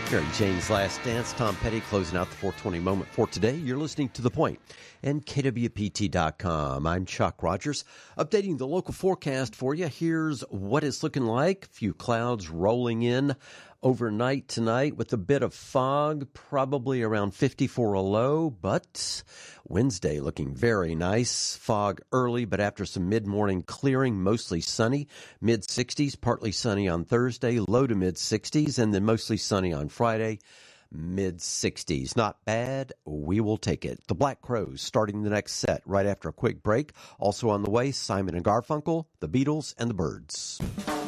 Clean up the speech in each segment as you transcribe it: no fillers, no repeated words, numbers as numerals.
Mary Jane's Last Dance. Tom Petty closing out the 420 moment for today. You're listening to The Point and KWPT.com. I'm Chuck Rogers, updating the local forecast for you. Here's what it's looking like. A few clouds rolling in overnight tonight with a bit of fog, probably around 50 for a low, but Wednesday looking very nice. Fog early, but after some mid-morning clearing, mostly sunny, mid-60s, partly sunny on Thursday, low to mid-60s, and then mostly sunny on Friday, mid-60s. Not bad. We will take it. The Black Crowes starting the next set right after a quick break. Also on the way, Simon and Garfunkel, the Beatles, and the Byrds.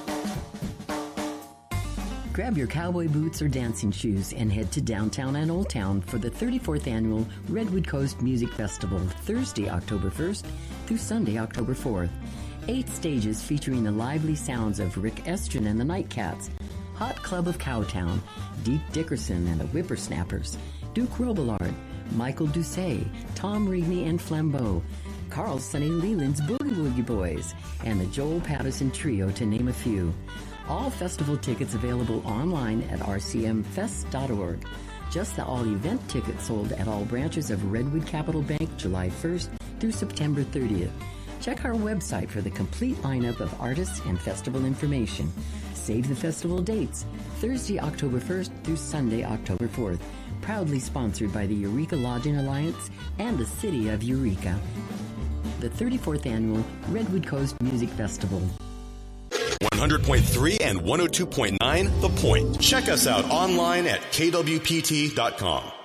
Grab your cowboy boots or dancing shoes and head to downtown and Old Town for the 34th Annual Redwood Coast Music Festival, Thursday, October 1st through Sunday, October 4th. 8 stages featuring the lively sounds of Rick Estrin and the Nightcats, Hot Club of Cowtown, Deke Dickerson and the Whippersnappers, Duke Robillard, Michael Doucet, Tom Rigney and Flambeau, Carl Sonny Leland's Boogie Woogie Boys, and the Joel Patterson Trio, to name a few. All festival tickets available online at rcmfest.org. Just the all-event tickets sold at all branches of Redwood Capital Bank July 1st through September 30th. Check our website for the complete lineup of artists and festival information. Save the festival dates, Thursday, October 1st through Sunday, October 4th. Proudly sponsored by the Eureka Lodging Alliance and the City of Eureka. The 34th Annual Redwood Coast Music Festival. 100.3 and 102.9 The Point. Check us out online at kwpt.com.